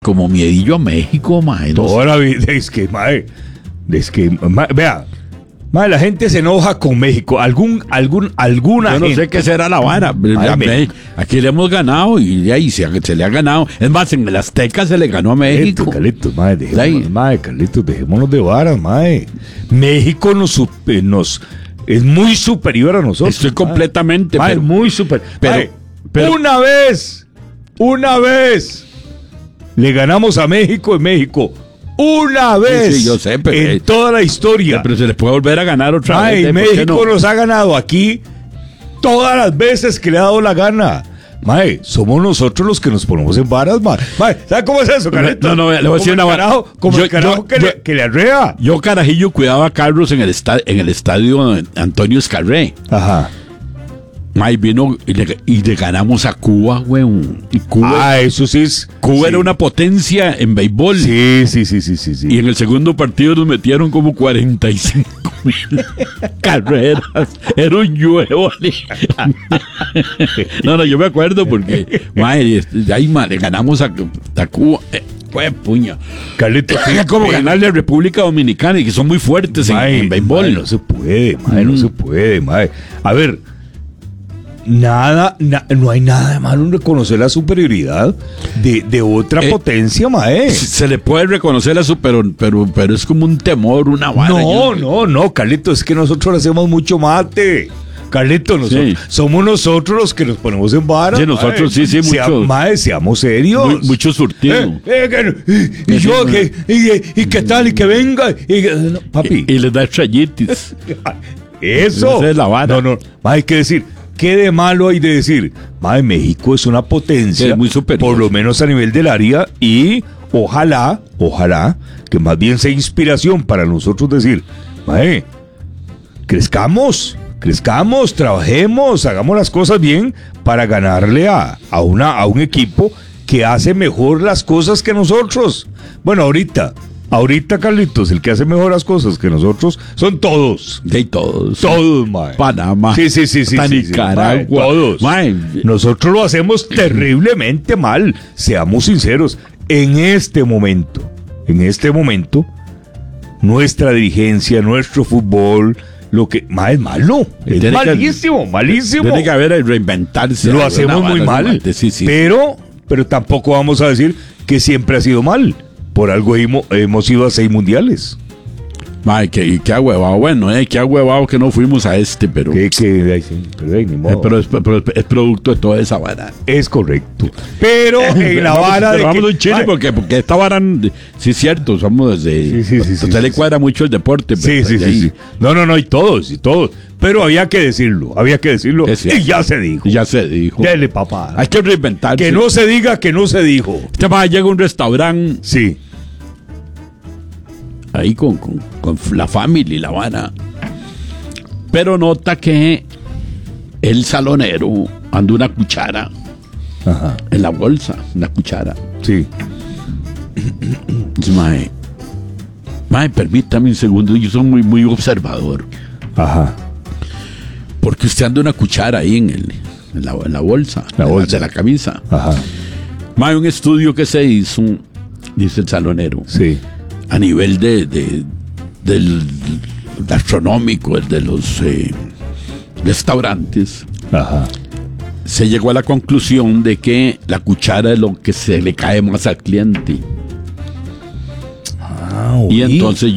como miedillo a México, mae. Toda la vida, es que, mae, vea, mae, la gente se enoja con México. Alguna Yo no gente. sé qué será la vara. Aquí le hemos ganado y de ahí se le ha ganado. Es más, en el Azteca se le ganó a México. Carlitos, Carlitos, dejémonos de varas, mae. México es muy superior a nosotros. Estoy completamente. Mae, muy superior. Pero una vez le ganamos a México en México. Una vez. Sí, yo sé, pero en toda la historia. Pero se les puede volver a ganar otra Mae, vez. México nos ha ganado aquí todas las veces que le ha dado la gana. Mae, somos nosotros los que nos ponemos en varas, mae. ¿Sabe cómo es eso, Carlitos? No, le voy a decir una vara. Como el carajo que le arrea. Yo, carajillo, cuidaba a Carlos en el estadio Antonio Escarré. Ajá. Mae, vino y le ganamos a Cuba, weón. Y Cuba, eso sí es. Cuba era una potencia en béisbol. Sí. Y en el segundo partido nos metieron como 45,000 carreras. Era un lluevo. No, yo me acuerdo porque, mae, ahí, le ganamos a Cuba. Fue puña. Carlitos, Es como ganarle a República Dominicana y que son muy fuertes en béisbol. Mae, no se puede, mae, no se puede, mae. A ver. No hay nada de malo en reconocer la superioridad de otra potencia, mae. Se le puede reconocer pero es como un temor, una vara. No, Carlitos, es que nosotros le hacemos mucho mate. Carlitos, somos nosotros los que nos ponemos en vara. Sí, nosotros sí, mucho. Mae, seamos serios. Mucho surtido. ¿Y qué tal? Y que venga. Papi. Y les da estrellitis. Eso. Esa es la vara. No, mae, hay que decir. ¿Qué de malo hay de decir? Mae, México es una potencia, es muy superior, por lo menos a nivel del área, y ojalá, que más bien sea inspiración para nosotros decir, mae, crezcamos, trabajemos, hagamos las cosas bien para ganarle a un equipo que hace mejor las cosas que nosotros. Bueno, ahorita, Carlitos, el que hace mejor las cosas que nosotros son todos. De todos. Todos, mae. Panamá. Sí. Nicaragua. Todos. Mae. Nosotros lo hacemos terriblemente mal. Seamos sinceros. En este momento, nuestra dirigencia, nuestro fútbol, es malo. Es malísimo. Tiene que haber reinventarse. Lo hacemos muy mal. Sí. Pero tampoco vamos a decir que siempre ha sido mal. Por algo hemos ido a 6 mundiales. Ay, qué ahuevado. Bueno, qué ahuevado que no fuimos a pero... Pero es producto de toda esa vara. Es correcto. Pero en la vara de... Vamos a un Chile porque esta vara... Sí, es cierto, somos desde... Sí. Usted le cuadra mucho el deporte. Sí. No, y todos. Pero había que decirlo. Y ya se dijo. Dele, papá. Hay que reinventarse. Que no se diga que no se dijo. Este va, llega a un restaurante. Sí. Ahí con la familia y la vara. Pero nota que el salonero anda una cuchara. Ajá. En la bolsa, una cuchara. Sí. Dice, mae, permítame un segundo, yo soy muy observador. Ajá. Porque usted anda una cuchara ahí en la bolsa. De la camisa. Ajá. Mae, un estudio que se hizo, dice el salonero. Sí. A nivel del gastronómico, de los restaurantes. Ajá. Se llegó a la conclusión de que la cuchara es lo que se le cae más al cliente. Y entonces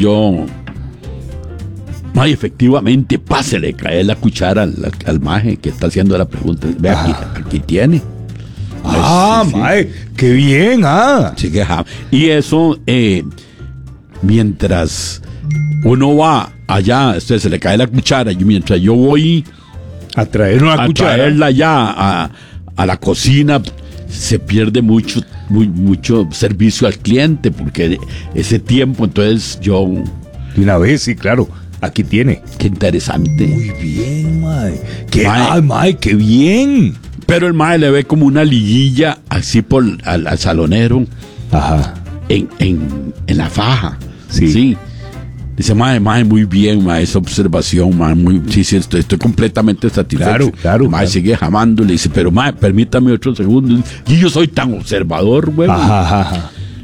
efectivamente, se le cae la cuchara al maje que está haciendo la pregunta. Ve, aquí tiene. Mae, qué bien, Sí, y eso, mientras uno va allá, se le cae la cuchara, y mientras yo voy a traer una cuchara, traerla ya a la cocina, se pierde mucho servicio al cliente, porque ese tiempo, entonces yo... De una vez, sí, claro, aquí tiene. Qué interesante. Muy bien, mae. Mae, qué bien. Pero el mae le ve como una liguilla así al salonero. Ajá. En la faja. Sí. Dice, mae, muy bien, mae, esa observación, mae, sí, estoy completamente satisfecho. Claro. Mae sigue jamando, le dice, pero mae, permítame otro segundo. Y yo soy tan observador, güey. Ajá.